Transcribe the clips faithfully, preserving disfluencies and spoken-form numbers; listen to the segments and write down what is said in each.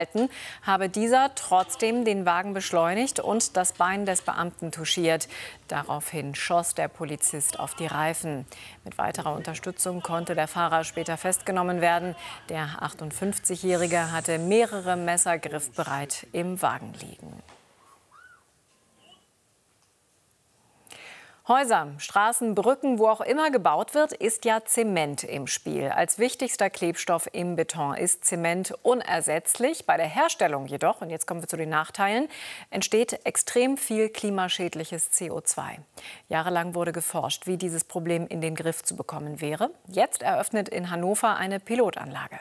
habe dieser trotzdem den Wagen beschleunigt und das Bein des Beamten touchiert. Daraufhin schoss der Polizist auf die Reifen. Mit weiterer Unterstützung konnte der Fahrer später festgenommen werden. Der achtundfünfzigjährige hatte mehrere Messer griffbereit im Wagen liegen. Häuser, Straßen, Brücken, wo auch immer gebaut wird, ist ja Zement im Spiel. Als wichtigster Klebstoff im Beton ist Zement unersetzlich. Bei der Herstellung jedoch, und jetzt kommen wir zu den Nachteilen, entsteht extrem viel klimaschädliches C O zwei. Jahrelang wurde geforscht, wie dieses Problem in den Griff zu bekommen wäre. Jetzt eröffnet in Hannover eine Pilotanlage.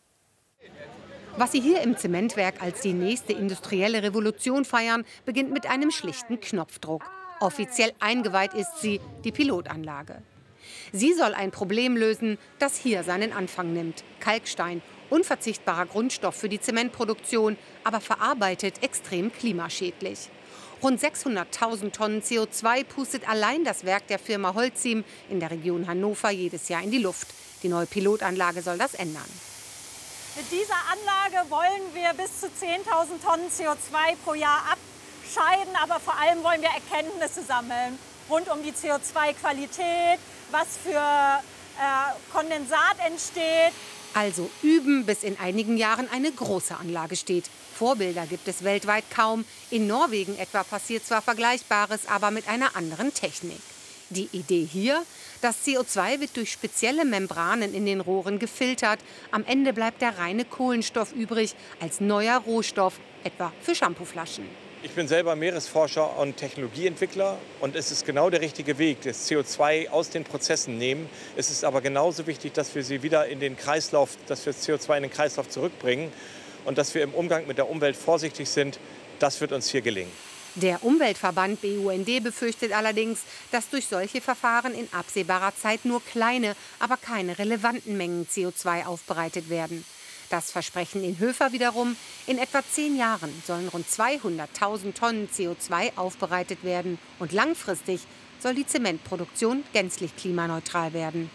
Was Sie hier im Zementwerk als die nächste industrielle Revolution feiern, beginnt mit einem schlichten Knopfdruck. Offiziell eingeweiht ist sie, die Pilotanlage. Sie soll ein Problem lösen, das hier seinen Anfang nimmt. Kalkstein, unverzichtbarer Grundstoff für die Zementproduktion, aber verarbeitet extrem klimaschädlich. Rund sechshunderttausend Tonnen C O zwei pustet allein das Werk der Firma Holcim in der Region Hannover jedes Jahr in die Luft. Die neue Pilotanlage soll das ändern. Mit dieser Anlage wollen wir bis zu zehntausend Tonnen C O zwei pro Jahr abscheiden, aber vor allem wollen wir Erkenntnisse sammeln rund um die C O zwei Qualität, was für äh, Kondensat entsteht. Also üben, bis in einigen Jahren eine große Anlage steht. Vorbilder gibt es weltweit kaum. In Norwegen etwa passiert zwar Vergleichbares, aber mit einer anderen Technik. Die Idee hier? Das C O zwei wird durch spezielle Membranen in den Rohren gefiltert. Am Ende bleibt der reine Kohlenstoff übrig als neuer Rohstoff, etwa für Shampooflaschen. Ich bin selber Meeresforscher und Technologieentwickler und es ist genau der richtige Weg, das C O zwei aus den Prozessen nehmen. Es ist aber genauso wichtig, dass wir sie wieder in den Kreislauf, dass wir das C O zwei in den Kreislauf zurückbringen und dass wir im Umgang mit der Umwelt vorsichtig sind. Das wird uns hier gelingen. Der Umweltverband B U N D befürchtet allerdings, dass durch solche Verfahren in absehbarer Zeit nur kleine, aber keine relevanten Mengen C O zwei aufbereitet werden. Das versprechen in Höfer wiederum, in etwa zehn Jahren sollen rund zweihunderttausend Tonnen C O zwei aufbereitet werden. Und langfristig soll die Zementproduktion gänzlich klimaneutral werden.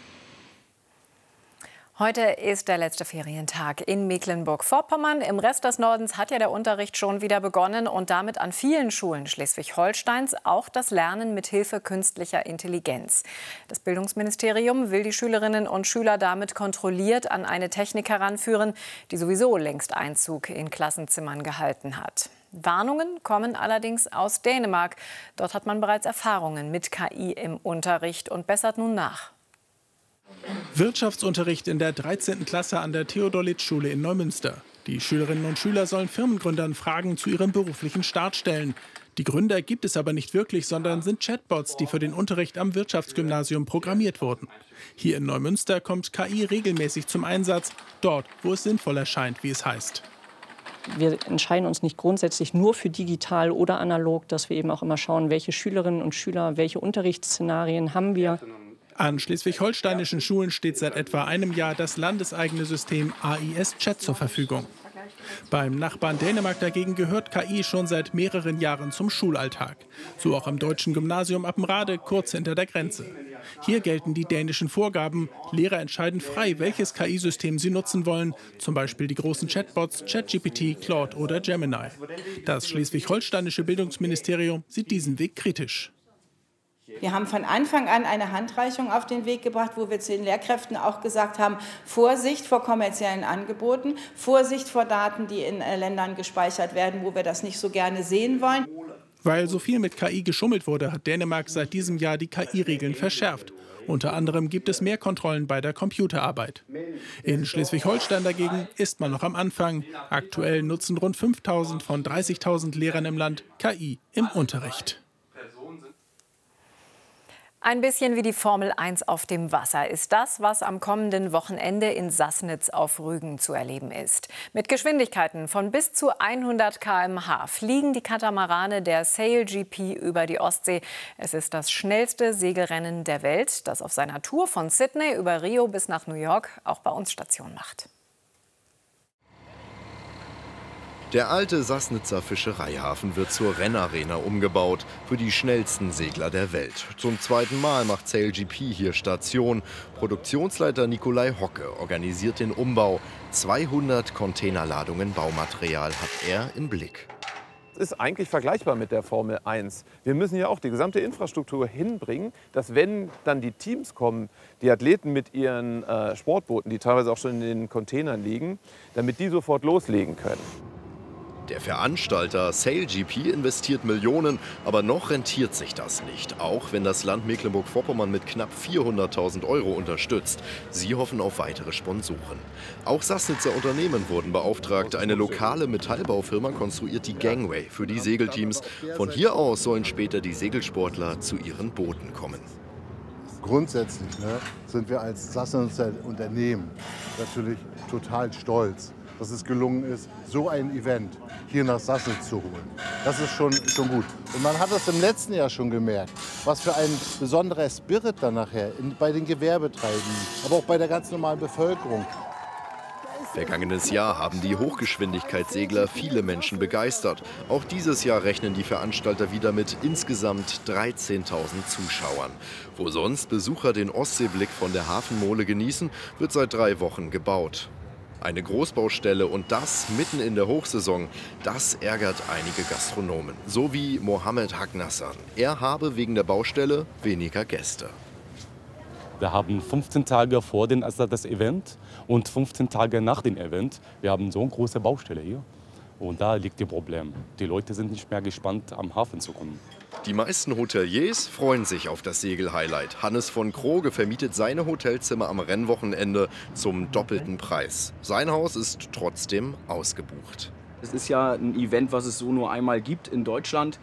Heute ist der letzte Ferientag in Mecklenburg-Vorpommern. Im Rest des Nordens hat ja der Unterricht schon wieder begonnen und damit an vielen Schulen Schleswig-Holsteins auch das Lernen mit Hilfe künstlicher Intelligenz. Das Bildungsministerium will die Schülerinnen und Schüler damit kontrolliert an eine Technik heranführen, die sowieso längst Einzug in Klassenzimmern gehalten hat. Warnungen kommen allerdings aus Dänemark. Dort hat man bereits Erfahrungen mit K I im Unterricht und bessert nun nach. Wirtschaftsunterricht in der dreizehnten Klasse an der Theodolitz-Schule in Neumünster. Die Schülerinnen und Schüler sollen Firmengründern Fragen zu ihrem beruflichen Start stellen. Die Gründer gibt es aber nicht wirklich, sondern sind Chatbots, die für den Unterricht am Wirtschaftsgymnasium programmiert wurden. Hier in Neumünster kommt K I regelmäßig zum Einsatz, dort, wo es sinnvoll erscheint, wie es heißt. Wir entscheiden uns nicht grundsätzlich nur für digital oder analog, dass wir eben auch immer schauen, welche Schülerinnen und Schüler, welche Unterrichtsszenarien haben wir. An schleswig-holsteinischen Schulen steht seit etwa einem Jahr das landeseigene System A I S Chat zur Verfügung. Beim Nachbarn Dänemark dagegen gehört K I schon seit mehreren Jahren zum Schulalltag. So auch am deutschen Gymnasium Appenrade, kurz hinter der Grenze. Hier gelten die dänischen Vorgaben. Lehrer entscheiden frei, welches K I-System sie nutzen wollen. Zum Beispiel die großen Chatbots ChatGPT, Claude oder Gemini. Das schleswig-holsteinische Bildungsministerium sieht diesen Weg kritisch. Wir haben von Anfang an eine Handreichung auf den Weg gebracht, wo wir zu den Lehrkräften auch gesagt haben, Vorsicht vor kommerziellen Angeboten, Vorsicht vor Daten, die in Ländern gespeichert werden, wo wir das nicht so gerne sehen wollen. Weil so viel mit K I geschummelt wurde, hat Dänemark seit diesem Jahr die K I-Regeln verschärft. Unter anderem gibt es mehr Kontrollen bei der Computerarbeit. In Schleswig-Holstein dagegen ist man noch am Anfang. Aktuell nutzen rund fünftausend von dreißigtausend Lehrern im Land K I im Unterricht. Ein bisschen wie die Formel eins auf dem Wasser ist das, was am kommenden Wochenende in Sassnitz auf Rügen zu erleben ist. Mit Geschwindigkeiten von bis zu hundert Kilometer pro Stunde fliegen die Katamarane der Sail G P über die Ostsee. Es ist das schnellste Segelrennen der Welt, das auf seiner Tour von Sydney über Rio bis nach New York auch bei uns Station macht. Der alte Sassnitzer Fischereihafen wird zur Rennarena umgebaut für die schnellsten Segler der Welt. Zum zweiten Mal macht SailGP hier Station. Produktionsleiter Nikolai Hocke organisiert den Umbau. zweihundert Containerladungen Baumaterial hat er im Blick. Es ist eigentlich vergleichbar mit der Formel eins. Wir müssen ja auch die gesamte Infrastruktur hinbringen, dass wenn dann die Teams kommen, die Athleten mit ihren äh, Sportbooten, die teilweise auch schon in den Containern liegen, damit die sofort loslegen können. Der Veranstalter SailGP investiert Millionen, aber noch rentiert sich das nicht. Auch wenn das Land Mecklenburg-Vorpommern mit knapp vierhunderttausend Euro unterstützt. Sie hoffen auf weitere Sponsoren. Auch Sassnitzer Unternehmen wurden beauftragt. Eine lokale Metallbaufirma konstruiert die Gangway für die Segelteams. Von hier aus sollen später die Segelsportler zu ihren Booten kommen. Grundsätzlich ne, sind wir als Sassnitzer Unternehmen natürlich total stolz, dass es gelungen ist, so ein Event hier nach Sassnitz zu holen. Das ist schon, schon gut. Und man hat das im letzten Jahr schon gemerkt, was für ein besonderer Spirit dann nachher in, bei den Gewerbetreibenden, aber auch bei der ganz normalen Bevölkerung. Vergangenes Jahr haben die Hochgeschwindigkeitssegler viele Menschen begeistert. Auch dieses Jahr rechnen die Veranstalter wieder mit insgesamt dreizehntausend Zuschauern. Wo sonst Besucher den Ostseeblick von der Hafenmole genießen, wird seit drei Wochen gebaut. Eine Großbaustelle und das mitten in der Hochsaison, das ärgert einige Gastronomen. So wie Mohammed Hagnassan. Er habe wegen der Baustelle weniger Gäste. Wir haben fünfzehn Tage vor dem, also das Event und fünfzehn Tage nach dem Event. Wir haben so eine große Baustelle hier. Und da liegt das Problem. Die Leute sind nicht mehr gespannt, am Hafen zu kommen. Die meisten Hoteliers freuen sich auf das Segel-Highlight. Hannes von Kroge vermietet seine Hotelzimmer am Rennwochenende zum doppelten Preis. Sein Haus ist trotzdem ausgebucht. Es ist ja ein Event, was es so nur einmal gibt in Deutschland.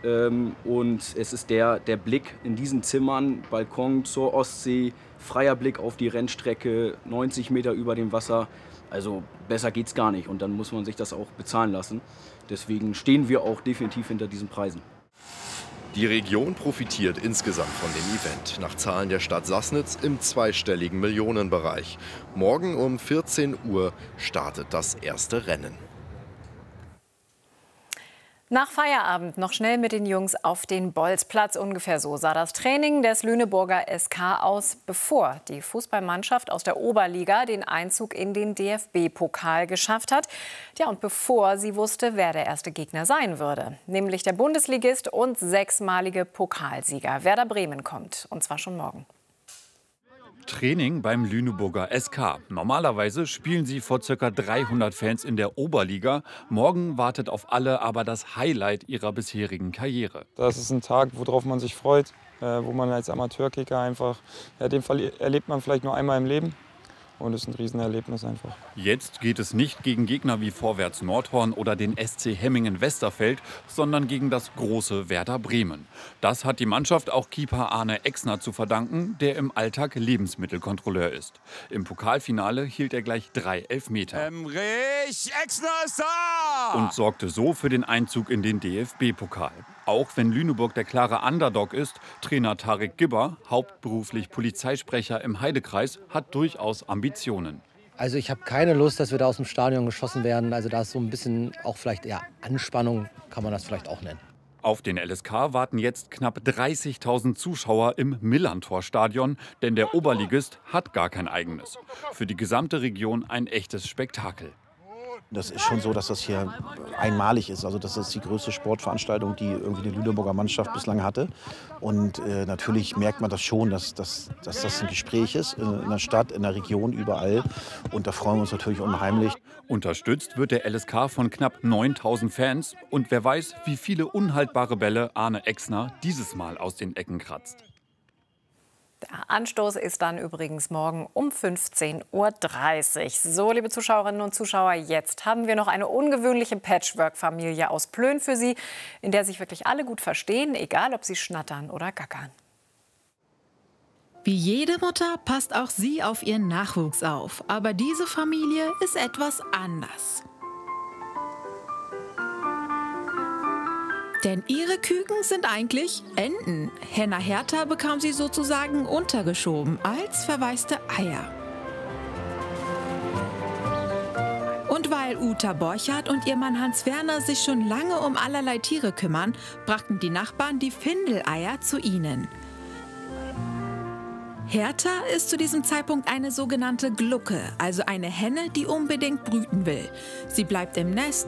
Und es ist der, der Blick in diesen Zimmern, Balkon zur Ostsee, freier Blick auf die Rennstrecke, neunzig Meter über dem Wasser. Also besser geht's gar nicht und dann muss man sich das auch bezahlen lassen. Deswegen stehen wir auch definitiv hinter diesen Preisen. Die Region profitiert insgesamt von dem Event. Nach Zahlen der Stadt Sassnitz im zweistelligen Millionenbereich. Morgen um vierzehn Uhr startet das erste Rennen. Nach Feierabend noch schnell mit den Jungs auf den Bolzplatz. Ungefähr so sah das Training des Lüneburger S K aus, bevor die Fußballmannschaft aus der Oberliga den Einzug in den D F B-Pokal geschafft hat. Ja, und bevor sie wusste, wer der erste Gegner sein würde. Nämlich der Bundesligist und sechsmalige Pokalsieger Werder Bremen kommt. Und zwar schon morgen. Training beim Lüneburger S K. Normalerweise spielen sie vor ca. dreihundert Fans in der Oberliga. Morgen wartet auf alle aber das Highlight ihrer bisherigen Karriere. Das ist ein Tag, worauf man sich freut, wo man als Amateurkicker einfach, ja, den Fall erlebt man vielleicht nur einmal im Leben. Und es ist ein Riesenerlebnis einfach. Jetzt geht es nicht gegen Gegner wie Vorwärts Nordhorn oder den S C Hemmingen-Westerfeld, sondern gegen das große Werder Bremen. Das hat die Mannschaft auch Keeper Arne Exner zu verdanken, der im Alltag Lebensmittelkontrolleur ist. Im Pokalfinale hielt er gleich drei Elfmeter. Emrich Exner ist da! Und sorgte so für den Einzug in den D F B-Pokal. Auch wenn Lüneburg der klare Underdog ist, Trainer Tarek Gibber, hauptberuflich Polizeisprecher im Heidekreis, hat durchaus Ambitionen. Also ich habe keine Lust, dass wir da aus dem Stadion geschossen werden. Also da ist so ein bisschen auch vielleicht eher Anspannung, kann man das vielleicht auch nennen. Auf den L S K warten jetzt knapp dreißigtausend Zuschauer im Millantor-Stadion, denn der Oberligist hat gar kein eigenes. Für die gesamte Region ein echtes Spektakel. Das ist schon so, dass das hier einmalig ist. Also das ist die größte Sportveranstaltung, die irgendwie die Lüneburger Mannschaft bislang hatte. Und äh, natürlich merkt man das schon, dass, dass, dass das ein Gespräch ist in der Stadt, in der Region, überall. Und da freuen wir uns natürlich unheimlich. Unterstützt wird der L S K von knapp neuntausend Fans. Und wer weiß, wie viele unhaltbare Bälle Arne Exner dieses Mal aus den Ecken kratzt. Der Anstoß ist dann übrigens morgen um fünfzehn Uhr dreißig. So, liebe Zuschauerinnen und Zuschauer, jetzt haben wir noch eine ungewöhnliche Patchwork-Familie aus Plön für Sie, in der sich wirklich alle gut verstehen, egal ob sie schnattern oder gackern. Wie jede Mutter passt auch sie auf ihren Nachwuchs auf. Aber diese Familie ist etwas anders. Denn ihre Küken sind eigentlich Enten. Henna Hertha bekam sie sozusagen untergeschoben als verwaiste Eier. Und weil Uta Borchardt und ihr Mann Hans Werner sich schon lange um allerlei Tiere kümmern, brachten die Nachbarn die Findeleier zu ihnen. Hertha ist zu diesem Zeitpunkt eine sogenannte Glucke, also eine Henne, die unbedingt brüten will. Sie bleibt im Nest,